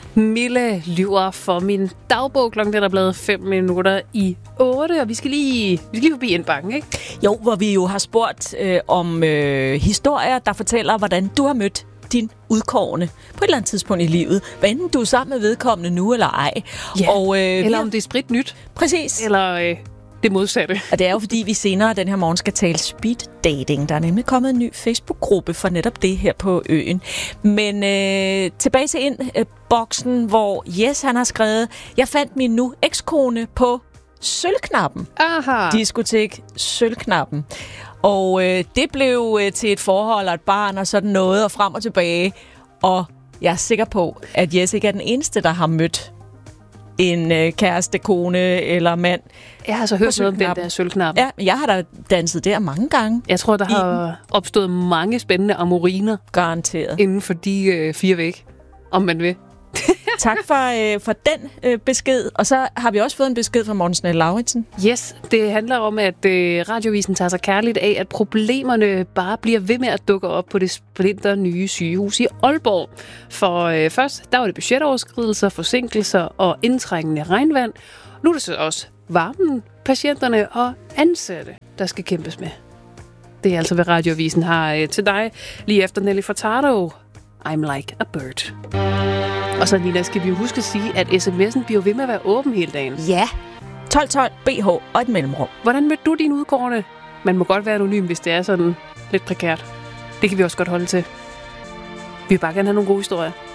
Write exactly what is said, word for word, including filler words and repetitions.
Mille lyver for min dagbog. Klokken er der blevet fem minutter i otte, og vi skal lige, vi skal lige forbi indbakken, ikke? Jo, hvor vi jo har spurgt øh, om øh, historier, der fortæller, hvordan du har mødt din udkårne på et eller andet tidspunkt i livet. Hvad enten du er sammen med vedkommende nu eller ej. Ja, og, øh, eller har... om det er sprit nyt. Præcis. Eller øh, det modsatte. Og det er jo fordi, vi senere den her morgen skal tale speed dating. Der er nemlig kommet en ny Facebook-gruppe for netop det her på øen. Men øh, tilbage til indboksen, hvor Jes han har skrevet, jeg fandt min nu ekskone på Sølvknappen. Aha. Diskotek Sølvknappen. Og øh, det blev øh, til et forhold og et barn og sådan noget, og frem og tilbage. Og jeg er sikker på, at Jes ikke er den eneste, der har mødt en øh, kæreste, kone eller mand. Jeg har altså hørt noget om den der Sølvknap. Ja, jeg har da danset der mange gange. Jeg tror, der har opstået mange spændende amoriner. Garanteret. Inden for de øh, fire væg, om man vil. Tak for, øh, for den øh, besked. Og så har vi også fået en besked fra Morten Snell Lauritsen. Yes, det handler om, at øh, Radiovisen tager sig kærligt af, at problemerne bare bliver ved med at dukke op på det splinter nye sygehus i Aalborg. For øh, først, der var det budgetoverskridelser, forsinkelser og indtrængende regnvand. Nu er det så også varmen, patienterne og ansatte, der skal kæmpes med. Det er altså, hvad Radiovisen har øh, til dig lige efter Nelly Furtado. I'm like a bird. Og så, Nina, skal vi jo huske at sige, at sms'en bliver ved med at være åben hele dagen. Ja. tolv tolv B H og et mellemrum. Hvordan mødte du din udkårne? Man må godt være anonym, hvis det er sådan lidt prekært. Det kan vi også godt holde til. Vi vil bare gerne have nogle gode historier.